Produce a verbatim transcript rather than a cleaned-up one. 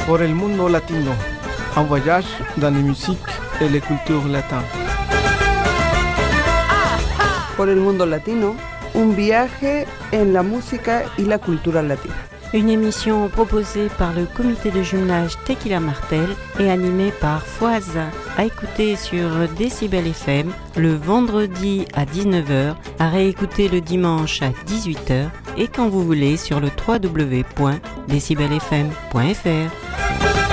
Por el mundo latino, un voyage dans les musiques et les cultures latines. Por el mundo latino, un viaje en la música y la cultura latina. Une émission proposée par le comité de jumelage Tequila Martel et animée par Foise, à écouter sur Décibel F M le vendredi à dix-neuf heures, à réécouter le dimanche à dix-huit heures et quand vous voulez sur le w w w point décibel f m point f r.